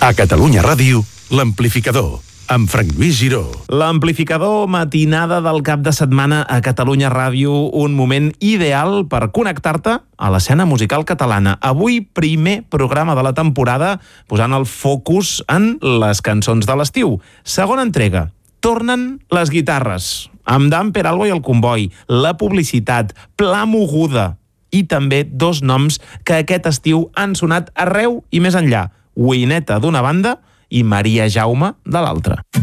A Catalunya Ràdio, l'Amplificador, amb Frank Lluís Giró. L'Amplificador, matinada del cap de setmana a Catalunya Ràdio, un moment ideal per connectar-te a l'escena musical catalana. Avui, primer programa de la temporada, posant el focus en les cançons de l'estiu. Segona entrega, tornen les guitarres, amb Dan Peralbo i el Comboi, la publicitat, Pla Moguda, i també dos noms que aquest estiu han sonat arreu i més enllà, Wineta d'una banda i Maria Jaume de l'altra.